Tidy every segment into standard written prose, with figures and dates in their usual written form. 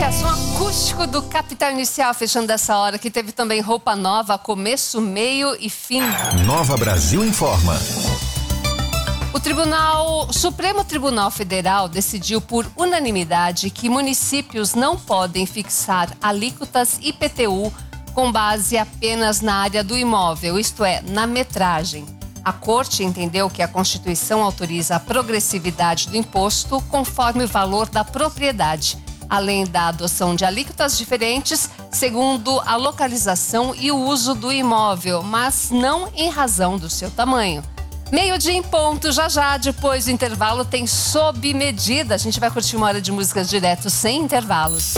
Som acústico do Capital Inicial, fechando essa hora, que teve também Roupa Nova, começo, meio e fim. Nova Brasil informa. O Supremo Tribunal Federal decidiu por unanimidade que municípios não podem fixar alíquotas IPTU com base apenas na área do imóvel, isto é, na metragem. A Corte entendeu que a Constituição autoriza a progressividade do imposto conforme o valor da propriedade, além da adoção de alíquotas diferentes segundo a localização e o uso do imóvel, mas não em razão do seu tamanho. Meio-dia em ponto, já depois do intervalo tem Sob Medida. A gente vai curtir uma hora de músicas direto, sem intervalos.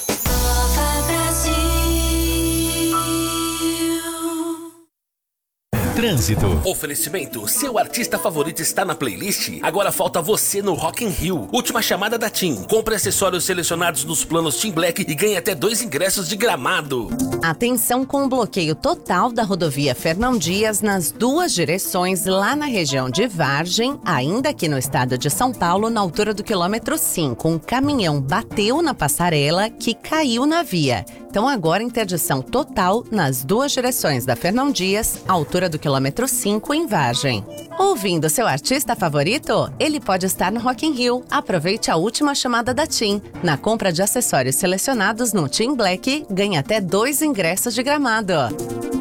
Trânsito. Oferecimento, seu artista favorito está na playlist? Agora falta você no Rock in Rio. Última chamada da TIM. Compre acessórios selecionados nos planos TIM Black e ganhe até 2 ingressos de Gramado. Atenção com o bloqueio total da rodovia Fernão Dias nas 2 direções lá na região de Vargem, ainda aqui no estado de São Paulo, na altura do quilômetro 5. Um caminhão bateu na passarela que caiu na via. Então agora interdição total nas 2 direções da Fernão Dias, altura do quilômetro 5 em Vargem. Ouvindo seu artista favorito? Ele pode estar no Rock in Rio. Aproveite a última chamada da TIM. Na compra de acessórios selecionados no TIM Black, ganhe até 2 ingressos de Gramado.